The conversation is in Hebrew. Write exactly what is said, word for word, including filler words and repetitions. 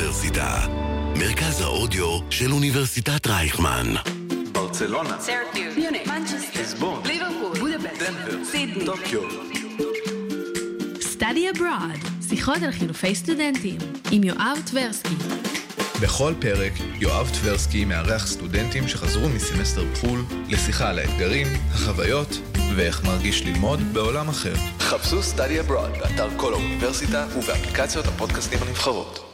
האוניברסיטה. מרכז האודיו של אוניברסיטת רייכמן. ברצלונה, סרטיוס, מיוניך, מנצ'סטר, ליסבון, ליברפול, בודפשט, דנבר, סידני, טוקיו. Study Abroad, שיחות על חילופי סטודנטים, עם יואב טברסקי. בכל פרק, יואב טברסקי מארח סטודנטים שחזרו מסמסטר בחול לשיחה על האתגרים, החוויות ואיך מרגיש ללמוד בעולם אחר. חפשו Study Abroad באתר כל האוניברסיטה ובאפליקציות הפודקאסטים הנבחרות.